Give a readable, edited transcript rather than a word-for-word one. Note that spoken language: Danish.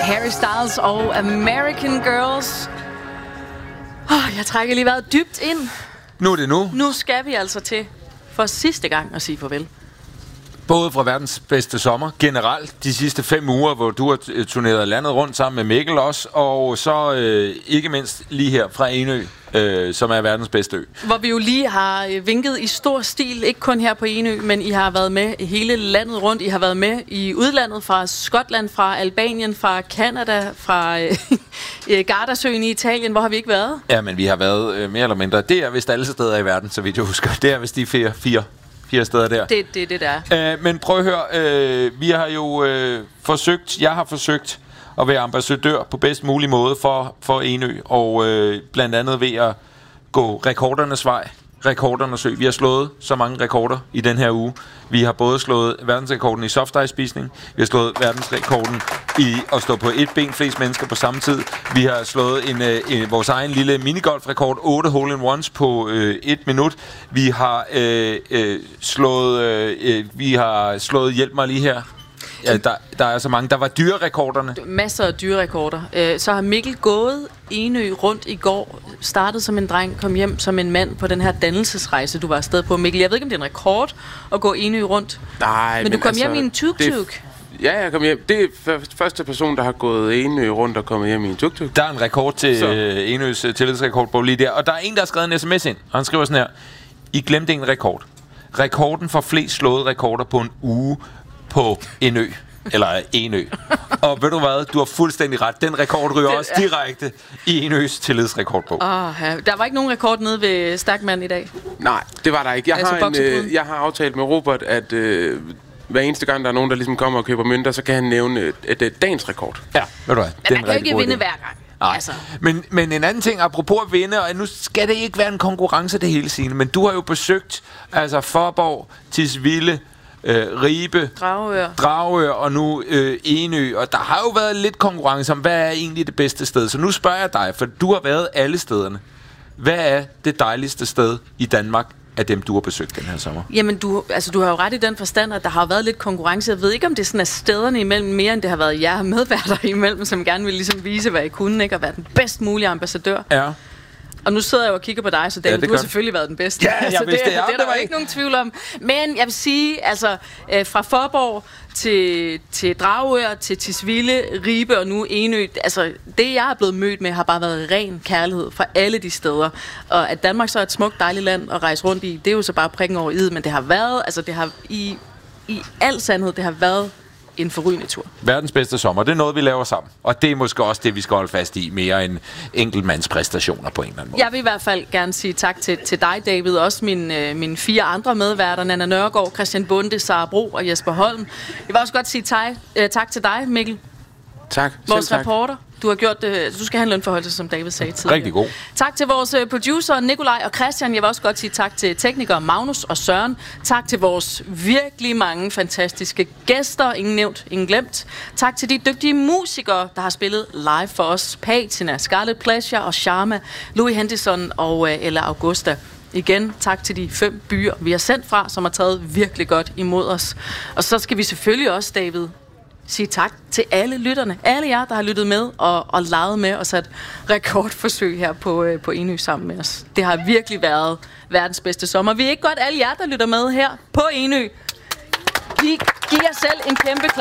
Harry Styles og American Girls. Jeg trækker lige vejret dybt ind. Nu er det nu. Nu skal vi altså til for sidste gang at sige farvel. Både fra verdens bedste sommer, generelt de sidste 5 uger, hvor du har turneret landet rundt sammen med Mikkel også, og så ikke mindst lige her fra Enø, som er verdens bedste ø. Hvor vi jo lige har vinket i stor stil, ikke kun her på Enø, men I har været med hele landet rundt. I har været med i udlandet, fra Skotland, fra Albanien, fra Canada, fra Gardasøen i Italien. Hvor har vi ikke været? Ja, men vi har været mere eller mindre. Det er vist alle steder i verden, så vidt jeg husker. Det er vist de fire steder der. Det der. Men prøv at høre, vi har jo jeg har forsøgt at være ambassadør på bedst mulig måde for Enø, og blandt andet ved at gå rekordernes vej, rekordernes ø. Vi har slået så mange rekorder i den her uge. Vi har både slået verdensrekorden i softice-spisning, vi har slået verdensrekorden i at stå på et ben flest mennesker på samme tid. Vi har slået vores egen lille minigolfrekord, 8 hole-in-ones på 1 minut. Vi har slået hjælp mig lige her. Ja, der er så mange. Der var dyrerekorderne. Masser af dyrerekorder. Så har Mikkel gået Enø rundt i går. Startede som en dreng, kom hjem som en mand på den her dannelsesrejse, du var afsted på. Mikkel, jeg ved ikke, om det er en rekord at gå Enø rundt. Nej, men du kom hjem i en tuk-tuk. Ja, jeg kom hjem. Det er første person, der har gået Enø rundt og kommet hjem i en tuk-tuk. Der er en rekord til Enøs tillidsrekordbog lige der. Og der er en, der har skrevet en sms ind, og han skriver sådan her: I glemte en rekord. Rekorden for flest slåede rekorder på en uge på en ø. Eller Enø. Og ved du hvad? Du har fuldstændig ret. Den rekord ryger også direkte i Enøs tillidsrekordbog. Ja. Der var ikke nogen rekord nede ved Stakman i dag? Nej, det var der ikke. Jeg har aftalt med Robert, at hver eneste gang, der er nogen, der ligesom kommer og køber mønter, så kan han nævne et dagens rekord. Ja, ved du hvad? Men man kan jo ikke vinde hver gang. Altså. Men en anden ting, apropos at vinde, og nu skal det ikke være en konkurrence det hele, Signe, men du har jo besøgt Fåborg, Tisvilde, Ribe, Dragør og nu Enø, og der har jo været lidt konkurrence om, hvad er egentlig det bedste sted. Så nu spørger jeg dig, for du har været alle stederne. Hvad er det dejligste sted i Danmark af dem, du har besøgt den her sommer? Jamen, du har jo ret i den forstand, at der har været lidt konkurrence. Jeg ved ikke, om det sådan er stederne imellem mere, end det har været jer medværter imellem, som gerne vil ligesom vise, hvad I kunne, ikke? Og være den bedst mulige ambassadør. Ja. Og nu sidder jeg jo og kigger på dig, så David, du har selvfølgelig været den bedste. Ja, jeg vidste det. Det er der ikke nogen tvivl om. Men jeg vil sige, altså, fra Fåborg til Dragør, til Tisvilde, Ribe og nu Enø, altså, det jeg er blevet mødt med, har bare været ren kærlighed fra alle de steder. Og at Danmark så er et smukt, dejligt land at rejse rundt i, det er jo så bare prikken over i'et, men det har været, altså det har i al sandhed, det har været en forrygende tur. Verdens bedste sommer, det er noget, vi laver sammen. Og det er måske også det, vi skal holde fast i, mere end enkeltmandspræstationer på en eller anden måde. Jeg vil i hvert fald gerne sige tak til dig, David, og også mine 4 andre medværter, Nanna Nørgaard, Christian Bunde, Sara Bro og Jesper Holm. Jeg vil også godt sige tak til dig, Mikkel. Tak. Vores reporter. Du har gjort det. Du skal have en lønforhøjelse, som David sagde tidligere. Rigtig god. Tak til vores producer, Nikolaj og Christian. Jeg vil også godt sige tak til teknikere Magnus og Søren. Tak til vores virkelig mange fantastiske gæster. Ingen nævnt, ingen glemt. Tak til de dygtige musikere, der har spillet live for os. Patina, Scarlet Pleasure og Sharma, Louis Henderson og Ella Augusta. Igen, tak til de 5 byer, vi har sendt fra, som har taget virkelig godt imod os. Og så skal vi selvfølgelig også, David, sige tak til alle lytterne. Alle jer, der har lyttet med og leget med og sat rekordforsøg her på Enø sammen med os. Det har virkelig været verdens bedste sommer. Vi er ikke godt alle jer, der lytter med her på Enø. Giv jer selv en kæmpe